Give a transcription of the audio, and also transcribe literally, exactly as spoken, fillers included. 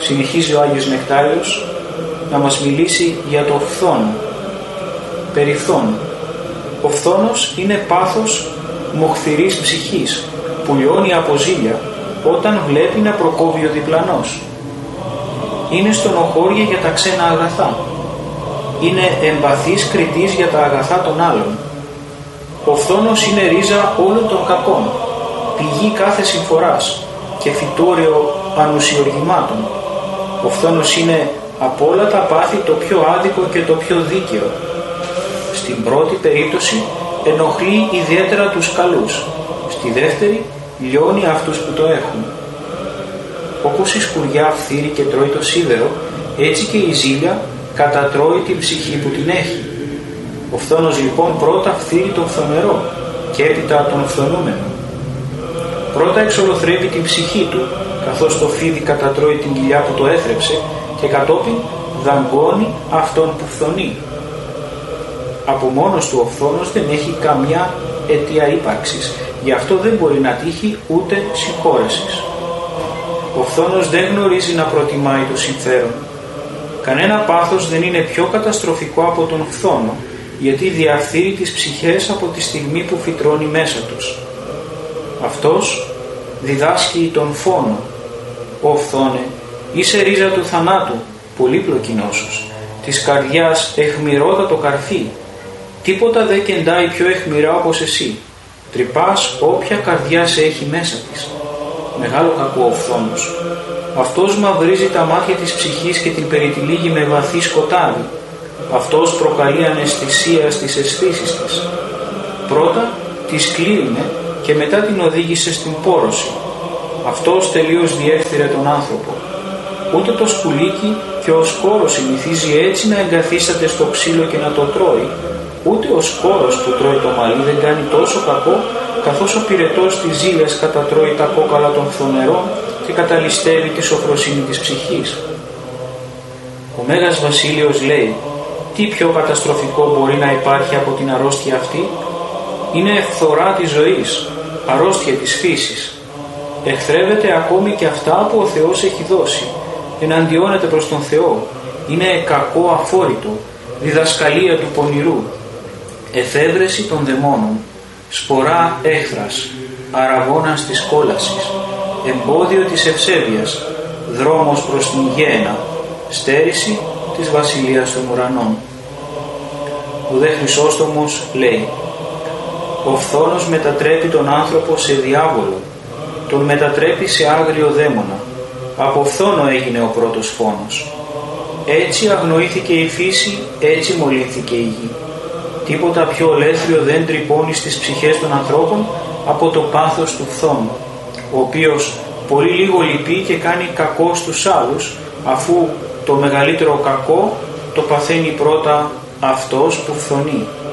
συνεχίζει ο Άγιος Νεκτάριος να μας μιλήσει για το φθόνο. Περί φθόνου. Ο φθόνος είναι πάθος μοχθηρής ψυχής που λιώνει από ζήλια όταν βλέπει να προκόβει ο διπλανός. Είναι στενοχώρια για τα ξένα αγαθά. Είναι εμπαθής κριτής για τα αγαθά των άλλων. Ο φθόνος είναι ρίζα όλων των κακών, πηγή κάθε συμφοράς και φυτόριο ανουσιοργημάτων. Ο φθόνος είναι από όλα τα πάθη το πιο άδικο και το πιο δίκαιο. Στην πρώτη περίπτωση ενοχλεί ιδιαίτερα τους καλούς. Στη δεύτερη λιώνει αυτούς που το έχουν. Όπως η σκουριά φθείρει και τρώει το σίδερο, έτσι και η ζήλια κατατρώει την ψυχή που την έχει. Ο φθόνος λοιπόν πρώτα φθείρει τον φθονερό και έπειτα τον φθονούμενο. Πρώτα εξολοθρεύει την ψυχή του, καθώς το φίδι κατατρώει την κοιλιά που το έθρεψε, και κατόπιν δαγκώνει αυτόν που φθονεί. Από μόνος του ο φθόνος δεν έχει καμιά αιτία ύπαρξης, γι' αυτό δεν μπορεί να τύχει ούτε συγχώρεσης. Ο φθόνος δεν γνωρίζει να προτιμάει το συμφέρον. Κανένα πάθος δεν είναι πιο καταστροφικό από τον φθόνο, γιατί διαφθείρει τις ψυχές από τη στιγμή που φυτρώνει μέσα τους. Αυτός διδάσκει τον φόνο. «Ω φθόνε, είσαι ρίζα του θανάτου, πολύπλοκη νόσος, της καρδιάς αιχμηρότατο καρφί. Τίποτα δεν κεντάει πιο αιχμηρά όπως εσύ. Τρυπάς όποια καρδιά σε έχει μέσα της. Μεγάλο κακό ο φθόνος. Αυτός μαυρίζει τα μάτια της ψυχής και την περιτυλίγει με βαθύ σκοτάδι. Αυτός προκαλεί αναισθησία στις αισθήσεις της. Πρώτα της κλείουνε και μετά την οδήγησε στην πόρωση. Αυτός τελείως διέφθειρε τον άνθρωπο. Ούτε το σκουλίκι και ο σκόρος συνηθίζει έτσι να εγκαθίσταται στο ξύλο και να το τρώει, ούτε ο σκόρος που τρώει το μαλλί δεν κάνει τόσο κακό, καθώς ο πυρετός της ζήλιας κατατρώει τα κόκαλα των φθονερών και καταλυστεύει τη σοφροσύνη της ψυχής. Ο Μέγας Βασίλειος λέει: τι πιο καταστροφικό μπορεί να υπάρχει από την αρρώστια αυτή? Είναι φθορά της ζωής, αρρώστια της φύσης. Εχθρεύεται ακόμη και αυτά που ο Θεός έχει δώσει. Εναντιώνεται προς τον Θεό. Είναι κακό αφόρητο, διδασκαλία του πονηρού, εφεύρεση των δαιμόνων, σπορά έχθρας, αραγώνας της κόλασης, εμπόδιο της ευσέβειας, δρόμος προς την γέαινα, στέρηση της βασιλείας των ουρανών. Ο δε Χρυσόστομος λέει: ο φθόνος μετατρέπει τον άνθρωπο σε διάβολο, τον μετατρέπει σε άγριο δαίμονα. Από φθόνο έγινε ο πρώτος φόνος. Έτσι αγνοήθηκε η φύση, έτσι μολύνθηκε η γη. Τίποτα πιο ολέθριο δεν τρυπώνει στις ψυχές των ανθρώπων από το πάθος του φθόνου, ο οποίος πολύ λίγο λυπεί και κάνει κακό στους άλλους, αφού το μεγαλύτερο κακό το παθαίνει πρώτα αυτός που φθονεί.